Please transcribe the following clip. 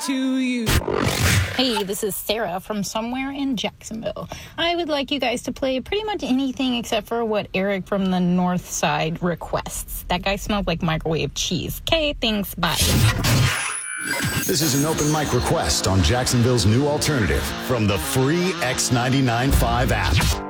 to you. Hey, this is Sarah from somewhere in Jacksonville. I would like you guys to play pretty much anything except for what Eric from the North Side requests. That guy smelled like microwave cheese. Okay, thanks, bye. This is an open mic request on Jacksonville's new alternative from the free X99.5 app.